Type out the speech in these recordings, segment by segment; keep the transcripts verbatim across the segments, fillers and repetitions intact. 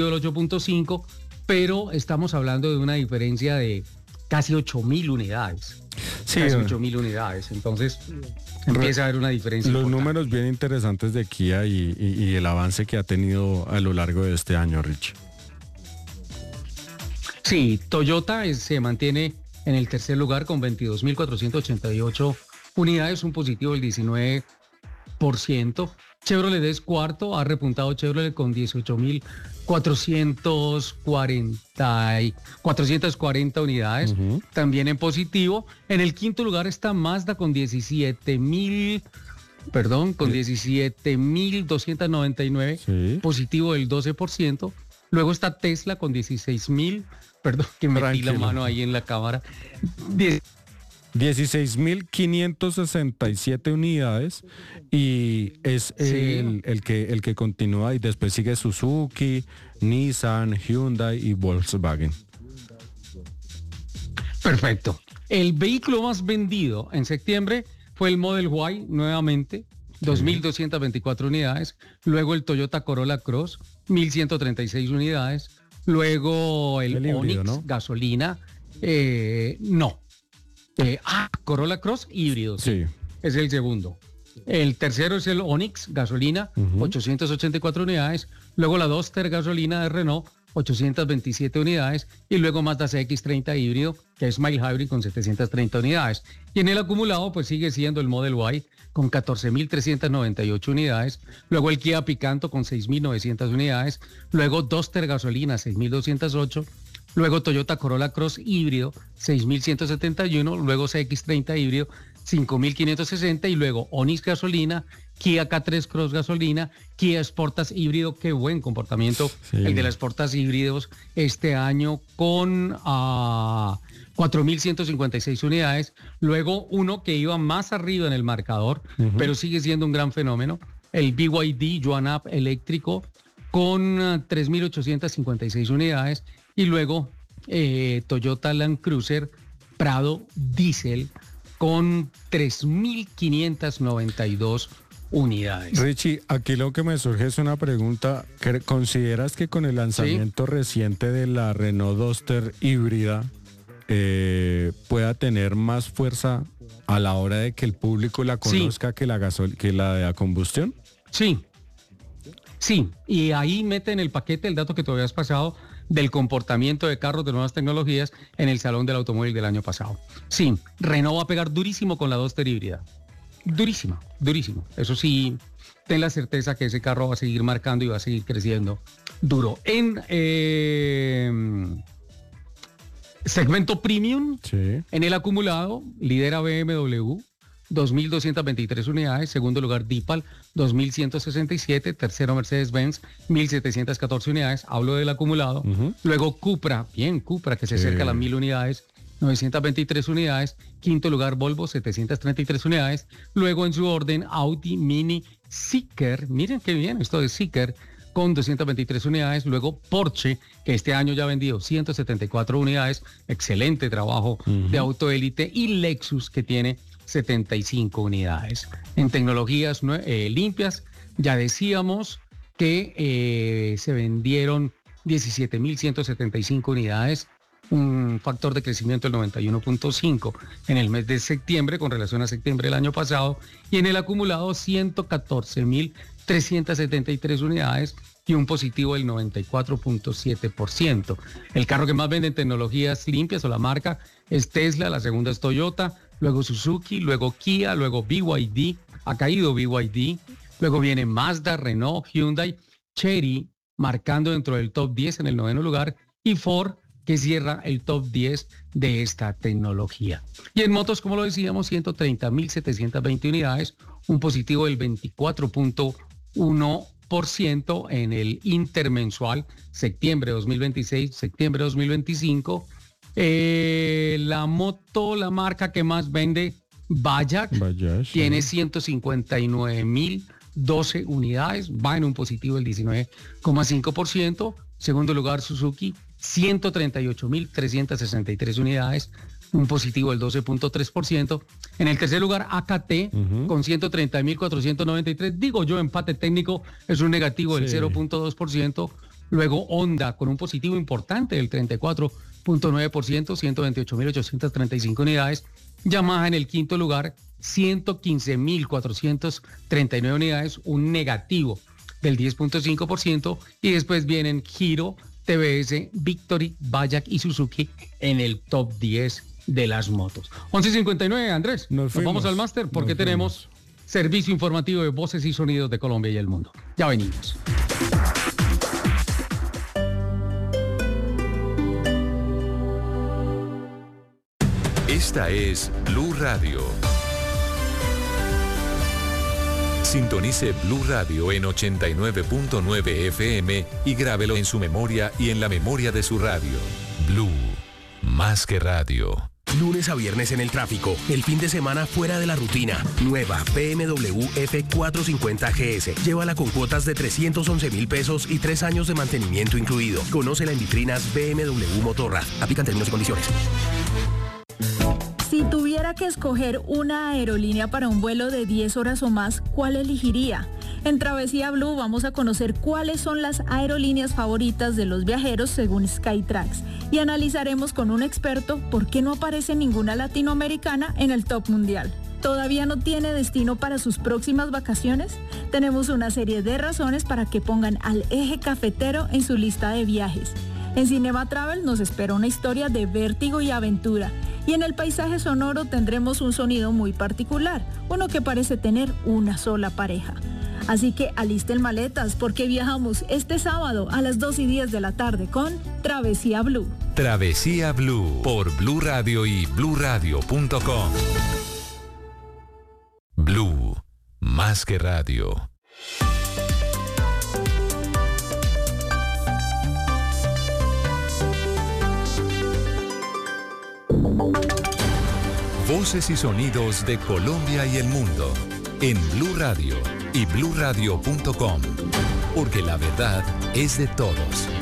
del ocho punto cinco, pero estamos hablando de una diferencia de casi ocho mil unidades. Sí, casi eh, ocho mil unidades. Entonces empieza a haber una diferencia los importante. números bien interesantes de Kia y, y, y el avance que ha tenido a lo largo de este año, Richie. Sí, Toyota es- se mantiene en el tercer lugar con veintidós mil cuatrocientas ochenta y ocho unidades, un positivo del diecinueve por ciento. Chevrolet es cuarto, ha repuntado Chevrolet con dieciocho mil cuatrocientas cuarenta y- cuatrocientas cuarenta unidades, Ujú. también en positivo. En el quinto lugar está Mazda con diecisiete mil, perdón, con Sí. diecisiete mil doscientos noventa y nueve, Sí. positivo del doce por ciento. Luego está Tesla con dieciséis mil, perdón, que metí la Tranquilo. mano ahí en la cámara. Die- dieciséis mil quinientas sesenta y siete unidades y es Sí. el, el que el que continúa y después sigue Suzuki, Nissan, Hyundai y Volkswagen. Perfecto. El vehículo más vendido en septiembre fue el Model Y, nuevamente, dos mil doscientas veinticuatro unidades. Luego el Toyota Corolla Cross, mil ciento treinta y seis unidades. Luego el, El híbrido, Onix, ¿no? gasolina, eh, no. Eh, ah, Corolla Cross híbrido, sí. Sí. Es el segundo. El tercero es el Onix, gasolina, Ujú. ochocientas ochenta y cuatro unidades. Luego la Duster gasolina de Renault, ochocientas veintisiete unidades. Y luego Mazda C X treinta híbrido, que es Mild Hybrid, con setecientas treinta unidades. Y en el acumulado, pues sigue siendo el Model Y, con catorce mil trescientas noventa y ocho unidades. Luego el Kia Picanto, con seis mil novecientas unidades. Luego Duster gasolina, seis mil doscientos ocho. Luego Toyota Corolla Cross híbrido, seis mil ciento setenta y uno, luego C X treinta híbrido, cinco mil quinientos sesenta, y luego Onix gasolina, Kia K tres Cross gasolina, Kia Sportage híbrido, qué buen comportamiento Sí. el de las Sportage híbridos este año con ah, cuatro mil ciento cincuenta y seis unidades. Luego uno que iba más arriba en el marcador, Ujú. pero sigue siendo un gran fenómeno, el B Y D Yuan-Up eléctrico, con ah, tres mil ochocientas cincuenta y seis unidades, y luego eh, Toyota Land Cruiser Prado Diesel con tres mil quinientas noventa y dos unidades. Richie, aquí lo que me surge es una pregunta. ¿Cre- ¿Consideras que con el lanzamiento reciente de la Renault Duster híbrida eh, pueda tener más fuerza a la hora de que el público la Sí. conozca que la gasol que la de la combustión? Sí, sí, y ahí mete en el paquete el dato que tú habías pasado del comportamiento de carros de nuevas tecnologías en el Salón del Automóvil del año pasado. Sí, Renault va a pegar durísimo con la Duster híbrida. Durísima, durísimo. Eso sí, ten la certeza que ese carro va a seguir marcando y va a seguir creciendo duro. En eh, segmento premium, Sí. en el acumulado, lidera B M W, dos mil doscientas veintitrés unidades. Segundo lugar, Dipal, dos mil ciento sesenta y siete. Tercero, Mercedes-Benz, mil setecientas catorce unidades. Hablo del acumulado. Ujú. Luego, Cupra, bien, Cupra, que se Sí. acerca a las mil unidades. novecientas veintitrés unidades. Quinto lugar, Volvo, setecientas treinta y tres unidades. Luego, en su orden, Audi, Mini, Zeekr. Miren qué bien esto de Zeekr, con doscientas veintitrés unidades. Luego Porsche, que este año ya ha vendido ciento setenta y cuatro unidades. Excelente trabajo Ujú. de autoélite. Y Lexus, que tiene setenta y cinco unidades. En tecnologías nue- eh, limpias, ya decíamos que eh, se vendieron diecisiete mil ciento setenta y cinco unidades, un factor de crecimiento del noventa y uno punto cinco en el mes de septiembre con relación a septiembre del año pasado, y en el acumulado ciento catorce mil trescientas setenta y tres unidades y un positivo del noventa y cuatro punto siete por ciento. El carro que más vende en tecnologías limpias o la marca es Tesla, la segunda es Toyota, luego Suzuki, luego Kia, luego B Y D, ha caído B Y D, luego viene Mazda, Renault, Hyundai, Chery, marcando dentro del top diez en el noveno lugar, y Ford, que cierra el top diez de esta tecnología. Y en motos, como lo decíamos, ciento treinta mil setecientas veinte unidades, un positivo del veinticuatro punto uno por ciento en el intermensual septiembre dos mil veintiséis, septiembre dos mil veinticinco. Eh, la moto, la marca que más vende, Bajaj, Vaya, sí. tiene ciento cincuenta y nueve mil doce unidades, va en un positivo del diecinueve coma cinco por ciento. Segundo lugar, Suzuki, ciento treinta y ocho mil trescientas sesenta y tres unidades, un positivo del doce punto tres por ciento. En el tercer lugar, A K T, Ujú. con ciento treinta mil cuatrocientos noventa y tres. Digo yo, empate técnico, es un negativo del Sí. cero punto dos por ciento. Luego Honda con un positivo importante del treinta y cuatro punto nueve por ciento, ciento veintiocho mil ochocientas treinta y cinco unidades. Yamaha en el quinto lugar, ciento quince mil cuatrocientas treinta y nueve unidades, un negativo del diez punto cinco por ciento. Y después vienen Hero, T V S, Victory, Bajaj y Suzuki en el top diez de las motos. once cincuenta y nueve, Andrés. Nos, Nos vamos al máster porque tenemos servicio informativo de voces y sonidos de Colombia y el mundo. Ya venimos. Esta es Blue Radio. Sintonice Blue Radio en ochenta y nueve punto nueve F M y grábelo en su memoria y en la memoria de su radio. Blue, más que radio. Lunes a viernes en el tráfico, el fin de semana fuera de la rutina. Nueva B M W F cuatrocientos cincuenta G S. Llévala con cuotas de trescientos once mil pesos y tres años de mantenimiento incluido. Conócela en vitrinas B M W Motorrad. Aplican términos y condiciones. Si tuviera que escoger una aerolínea para un vuelo de diez horas o más, ¿cuál elegiría? En Travesía Blue vamos a conocer cuáles son las aerolíneas favoritas de los viajeros según Skytrax y analizaremos con un experto por qué no aparece ninguna latinoamericana en el top mundial. ¿Todavía no tiene destino para sus próximas vacaciones? Tenemos una serie de razones para que pongan al Eje Cafetero en su lista de viajes. En Cinema Travel nos espera una historia de vértigo y aventura. Y en el paisaje sonoro tendremos un sonido muy particular, uno que parece tener una sola pareja. Así que alisten maletas porque viajamos este sábado a las dos y diez de la tarde con Travesía Blue. Travesía Blue por Blue Radio y blue radio punto com. Blue, más que radio. Voces y sonidos de Colombia y el mundo en Blue Radio y blue radio punto com, porque la verdad es de todos.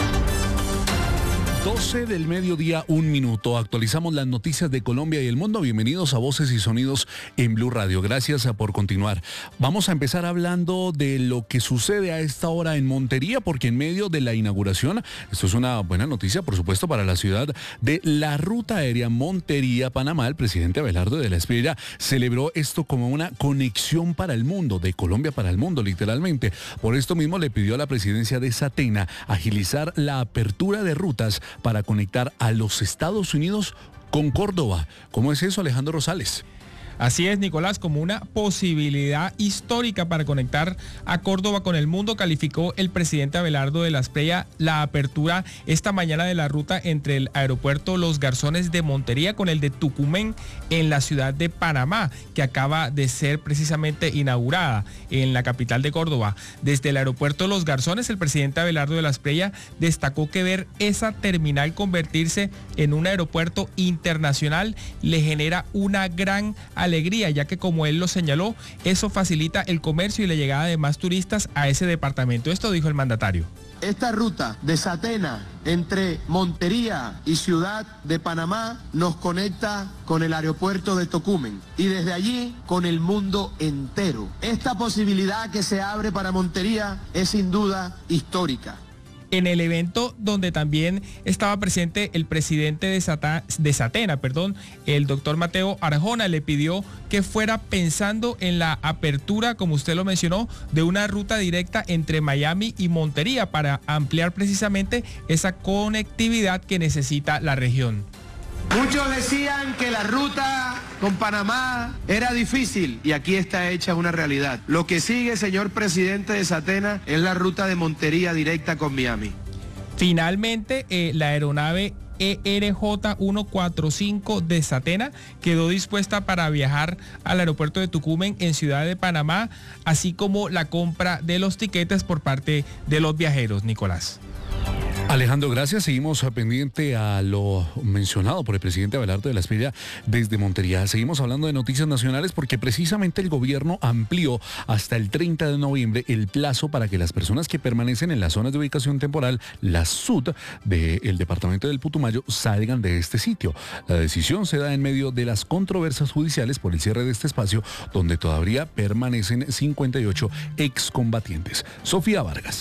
doce del mediodía, un minuto. Actualizamos las noticias de Colombia y el mundo. Bienvenidos a Voces y Sonidos en Blue Radio. Gracias por continuar. Vamos a empezar hablando de lo que sucede a esta hora en Montería, porque en medio de la inauguración, esto es una buena noticia, por supuesto, para la ciudad, de la ruta aérea Montería-Panamá, el presidente Abelardo de la Espriella celebró esto como una conexión para el mundo, de Colombia para el mundo, literalmente. Por esto mismo le pidió a la presidencia de Satena agilizar la apertura de rutas para conectar a los Estados Unidos con Córdoba. ¿Cómo es eso, Alejandro Rosales? Así es, Nicolás, como una posibilidad histórica para conectar a Córdoba con el mundo, calificó el presidente Abelardo de la Espriella la apertura esta mañana de la ruta entre el aeropuerto Los Garzones de Montería con el de Tucumán en la ciudad de Panamá, que acaba de ser precisamente inaugurada en la capital de Córdoba. Desde el aeropuerto Los Garzones, el presidente Abelardo de la Espriella destacó que ver esa terminal convertirse en un aeropuerto internacional le genera una gran alegría, ya que, como él lo señaló, eso facilita el comercio y la llegada de más turistas a ese departamento. Esto dijo el mandatario. Esta ruta de Satena entre Montería y Ciudad de Panamá nos conecta con el aeropuerto de Tocumen y desde allí con el mundo entero. Esta posibilidad que se abre para Montería es sin duda histórica. En el evento donde también estaba presente el presidente de, Sata, de Satena, perdón, el doctor Mateo Arjona, le pidió que fuera pensando en la apertura, como usted lo mencionó, de una ruta directa entre Miami y Montería para ampliar precisamente esa conectividad que necesita la región. Muchos decían que la ruta con Panamá era difícil y aquí está hecha una realidad. Lo que sigue, señor presidente de Satena, es la ruta de Montería directa con Miami. Finalmente, eh, la aeronave E R J ciento cuarenta y cinco de Satena quedó dispuesta para viajar al aeropuerto de Tucumán en Ciudad de Panamá, así como la compra de los tiquetes por parte de los viajeros, Nicolás. Alejandro, gracias. Seguimos pendiente a lo mencionado por el presidente Abelardo de la Espriella desde Montería. Seguimos hablando de noticias nacionales porque precisamente el gobierno amplió hasta el treinta de noviembre el plazo para que las personas que permanecen en las zonas de ubicación temporal, las S U T, del departamento del Putumayo, salgan de este sitio. La decisión se da en medio de las controversias judiciales por el cierre de este espacio, donde todavía permanecen cincuenta y ocho excombatientes. Sofía Vargas.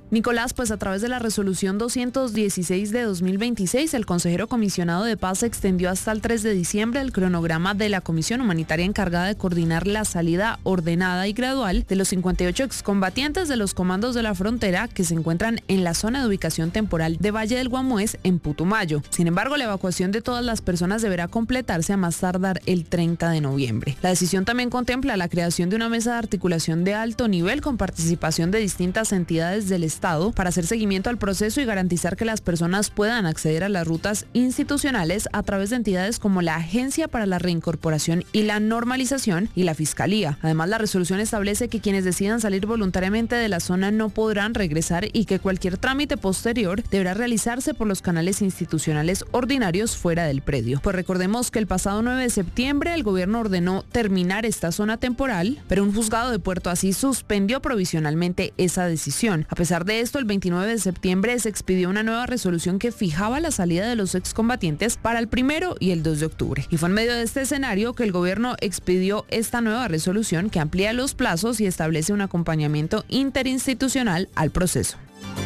Nicolás, pues a través de la resolución doscientos dieciséis de dos mil veintiséis, el consejero comisionado de paz extendió hasta el tres de diciembre el cronograma de la comisión humanitaria encargada de coordinar la salida ordenada y gradual de los cincuenta y ocho excombatientes de los comandos de la frontera que se encuentran en la zona de ubicación temporal de Valle del Guamués en Putumayo. Sin embargo, la evacuación de todas las personas deberá completarse a más tardar el treinta de noviembre. La decisión también contempla la creación de una mesa de articulación de alto nivel con participación de distintas entidades del Estado Estado para hacer seguimiento al proceso y garantizar que las personas puedan acceder a las rutas institucionales a través de entidades como la Agencia para la Reincorporación y la Normalización y la Fiscalía. Además, la resolución establece que quienes decidan salir voluntariamente de la zona no podrán regresar y que cualquier trámite posterior deberá realizarse por los canales institucionales ordinarios fuera del predio. Pues recordemos que el pasado nueve de septiembre el gobierno ordenó terminar esta zona temporal, pero un juzgado de Puerto Asís suspendió provisionalmente esa decisión. A pesar de esto, el veintinueve de septiembre se expidió una nueva resolución que fijaba la salida de los excombatientes para el primero y el dos de octubre. Y fue en medio de este escenario que el gobierno expidió esta nueva resolución que amplía los plazos y establece un acompañamiento interinstitucional al proceso.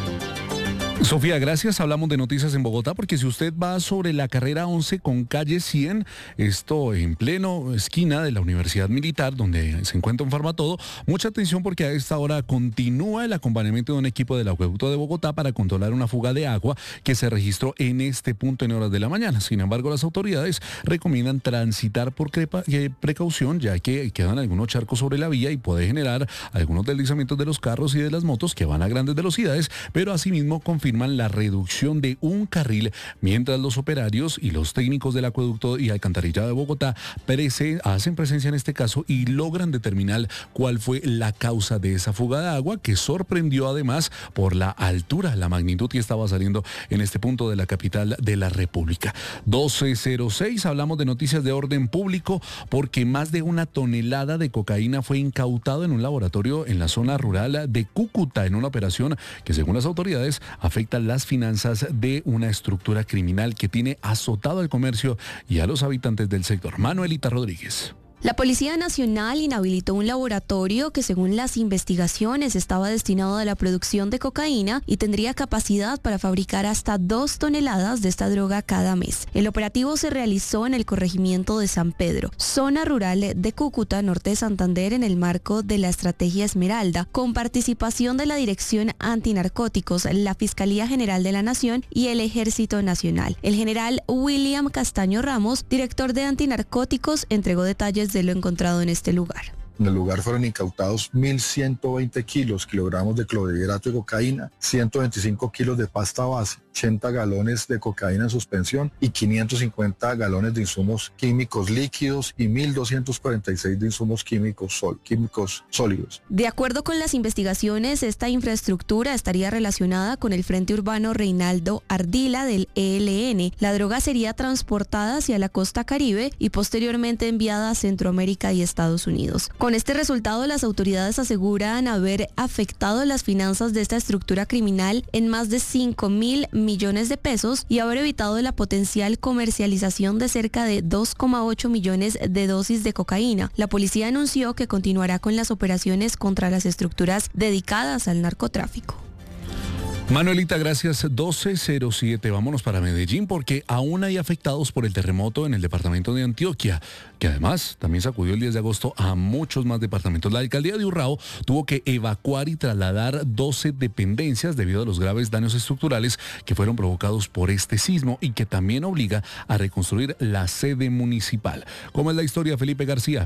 Sofía, gracias. Hablamos de noticias en Bogotá porque si usted va sobre la carrera once con calle cien, esto en pleno esquina de la Universidad Militar, donde se encuentra un Farmatodo, mucha atención porque a esta hora continúa el acompañamiento de un equipo del Acueducto de Bogotá para controlar una fuga de agua que se registró en este punto en horas de la mañana. Sin embargo, las autoridades recomiendan transitar por crepa, eh, precaución, ya que quedan algunos charcos sobre la vía y puede generar algunos deslizamientos de los carros y de las motos que van a grandes velocidades, pero asimismo confirman la reducción de un carril mientras los operarios y los técnicos del acueducto y alcantarillado de Bogotá prese- hacen presencia en este caso y logran determinar cuál fue la causa de esa fuga de agua que sorprendió además por la altura, la magnitud que estaba saliendo en este punto de la capital de la República. doce cero seis, hablamos de noticias de orden público porque más de una tonelada de cocaína fue incautado en un laboratorio en la zona rural de Cúcuta en una operación que según las autoridades afecta las finanzas de una estructura criminal que tiene azotado al comercio y a los habitantes del sector. Manuelita Rodríguez. La Policía Nacional inhabilitó un laboratorio que según las investigaciones estaba destinado a la producción de cocaína y tendría capacidad para fabricar hasta dos toneladas de esta droga cada mes. El operativo se realizó en el corregimiento de San Pedro, zona rural de Cúcuta, norte de Santander, en el marco de la Estrategia Esmeralda, con participación de la Dirección Antinarcóticos, la Fiscalía General de la Nación y el Ejército Nacional. El general William Castaño Ramos, director de Antinarcóticos, entregó detalles de lo encontrado en este lugar. En el lugar fueron incautados mil ciento veinte kilos, kilogramos de clorhidrato de cocaína, ciento veinticinco kilos de pasta base, ochenta galones de cocaína en suspensión y quinientos cincuenta galones de insumos químicos líquidos y mil doscientos cuarenta y seis de insumos químicos, sol, químicos sólidos. De acuerdo con las investigaciones, esta infraestructura estaría relacionada con el Frente Urbano Reinaldo Ardila del E L N. La droga sería transportada hacia la costa Caribe y posteriormente enviada a Centroamérica y Estados Unidos. Con este resultado, las autoridades aseguran haber afectado las finanzas de esta estructura criminal en más de cinco mil millones de pesos y haber evitado la potencial comercialización de cerca de dos coma ocho millones de dosis de cocaína. La policía anunció que continuará con las operaciones contra las estructuras dedicadas al narcotráfico. Manuelita, gracias. doce cero siete. Vámonos para Medellín porque aún hay afectados por el terremoto en el departamento de Antioquia, que además también sacudió el diez de agosto a muchos más departamentos. La alcaldía de Urrao tuvo que evacuar y trasladar doce dependencias debido a los graves daños estructurales que fueron provocados por este sismo y que también obliga a reconstruir la sede municipal. ¿Cómo es la historia, Felipe García?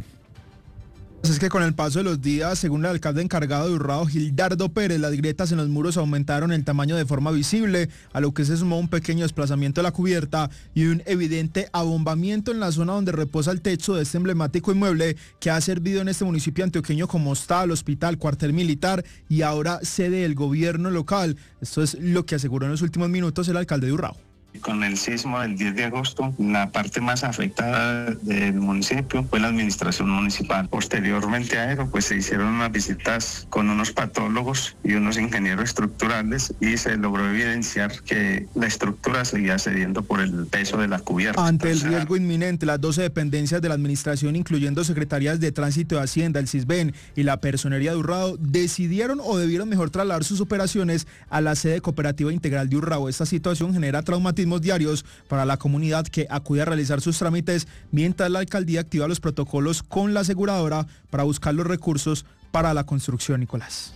Es que con el paso de los días, según el alcalde encargado de Urrao, Gildardo Pérez, las grietas en los muros aumentaron el tamaño de forma visible, a lo que se sumó un pequeño desplazamiento de la cubierta y un evidente abombamiento en la zona donde reposa el techo de este emblemático inmueble que ha servido en este municipio antioqueño como hostal, hospital, cuartel militar y ahora sede del gobierno local. Esto es lo que aseguró en los últimos minutos el alcalde de Urrao. Con el sismo del diez de agosto, la parte más afectada del municipio fue la administración municipal. Posteriormente a eso, pues se hicieron unas visitas con unos patólogos y unos ingenieros estructurales y se logró evidenciar que la estructura seguía cediendo por el peso de la cubierta. Ante el riesgo inminente, las doce dependencias de la administración, incluyendo secretarías de Tránsito de Hacienda, el CISBEN y la Personería de Urrao, decidieron o debieron mejor trasladar sus operaciones a la sede cooperativa integral de Urrao. Esta situación genera traumatismos diarios para la comunidad que acude a realizar sus trámites, mientras la alcaldía activa los protocolos con la aseguradora para buscar los recursos para la construcción. Nicolás.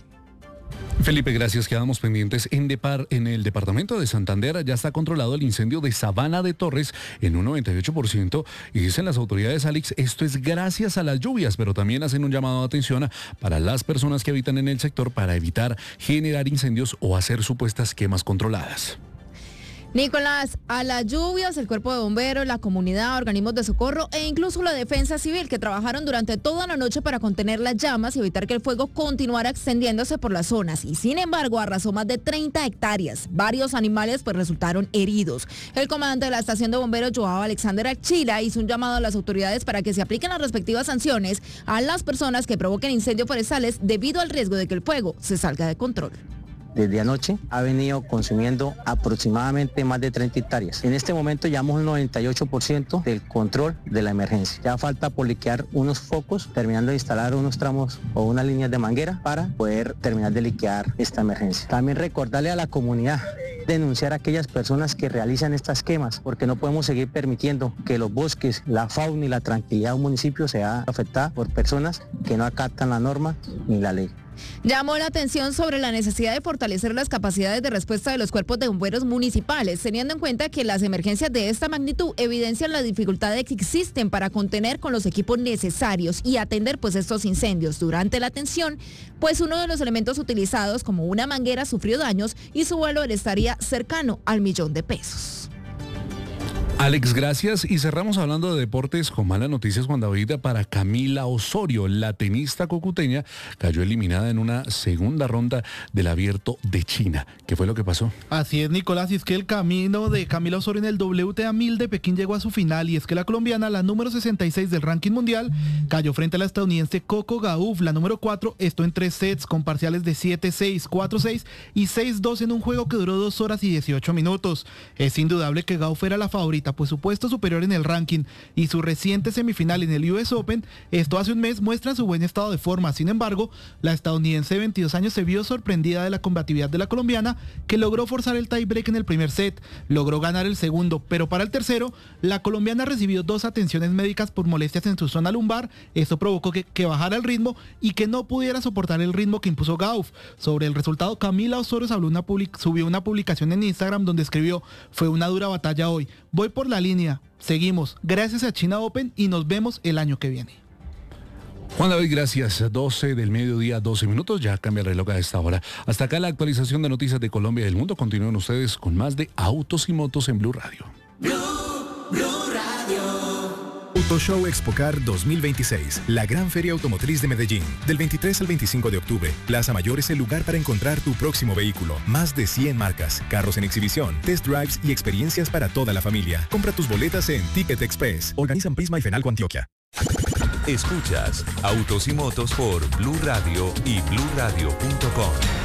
Felipe, gracias. Quedamos pendientes. En, Depar, en el departamento de Santander ya está controlado el incendio de Sabana de Torres en un noventa y ocho por ciento y dicen las autoridades, Alex, esto es gracias a las lluvias, pero también hacen un llamado de atención para las personas que habitan en el sector para evitar generar incendios o hacer supuestas quemas controladas. Nicolás, a las lluvias, el cuerpo de bomberos, la comunidad, organismos de socorro e incluso la defensa civil que trabajaron durante toda la noche para contener las llamas y evitar que el fuego continuara extendiéndose por las zonas y sin embargo arrasó más de treinta hectáreas. Varios animales pues resultaron heridos. El comandante de la estación de bomberos, Joao Alexander Achila, hizo un llamado a las autoridades para que se apliquen las respectivas sanciones a las personas que provoquen incendios forestales debido al riesgo de que el fuego se salga de control. Desde anoche ha venido consumiendo aproximadamente más de treinta hectáreas. En este momento llevamos un noventa y ocho por ciento del control de la emergencia. Ya falta por liquear unos focos, terminando de instalar unos tramos o unas líneas de manguera para poder terminar de liquear esta emergencia. También recordarle a la comunidad denunciar a aquellas personas que realizan estas quemas, porque no podemos seguir permitiendo que los bosques, la fauna y la tranquilidad de un municipio sea afectada por personas que no acatan la norma ni la ley. Llamó la atención sobre la necesidad de fortalecer las capacidades de respuesta de los cuerpos de bomberos municipales, teniendo en cuenta que las emergencias de esta magnitud evidencian las dificultades que existen para contener con los equipos necesarios y atender pues estos incendios. Durante la atención, pues uno de los elementos utilizados como una manguera sufrió daños y su valor estaría cercano al millón de pesos. Alex, gracias. Y cerramos hablando de deportes con malas noticias, Juan David, para Camila Osorio. La tenista cucuteña cayó eliminada en una segunda ronda del Abierto de China. ¿Qué fue lo que pasó? Así es, Nicolás, y es que el camino de Camila Osorio en el W T A mil de Pekín llegó a su final, y es que la colombiana, la número sesenta y seis del ranking mundial, cayó frente a la estadounidense Coco Gauff, la número cuatro, esto en tres sets con parciales de siete seis, cuatro seis y seis dos en un juego que duró dos horas y dieciocho minutos. Es indudable que Gauff era la favorita, pues su puesto superior en el ranking y su reciente semifinal en el U S Open, esto hace un mes, muestran su buen estado de forma. Sin embargo, la estadounidense de veintidós años se vio sorprendida de la combatividad de la colombiana, que logró forzar el tiebreak en el primer set, logró ganar el segundo, pero para el tercero, la colombiana recibió dos atenciones médicas por molestias en su zona lumbar. Esto provocó que, que bajara el ritmo y que no pudiera soportar el ritmo que impuso Gauff. Sobre el resultado, Camila Osorio habló una public- subió una publicación en Instagram donde escribió: fue una dura batalla hoy, voy por la línea, seguimos, gracias a China Open y nos vemos el año que viene. Juan David, gracias. doce del mediodía, doce minutos, ya cambia el reloj a esta hora. Hasta acá la actualización de noticias de Colombia y del mundo. Continúen ustedes con más de Autos y Motos en Blue Radio. Blue, Blue Radio. Autoshow Expocar dos mil veintiséis, la gran feria automotriz de Medellín. Del veintitrés al veinticinco de octubre, Plaza Mayor es el lugar para encontrar tu próximo vehículo. Más de cien marcas, carros en exhibición, test drives y experiencias para toda la familia. Compra tus boletas en Ticket Express. Organizan Prisma y Fenalco Antioquia. Escuchas Autos y Motos por Blue Radio y blue radio punto com.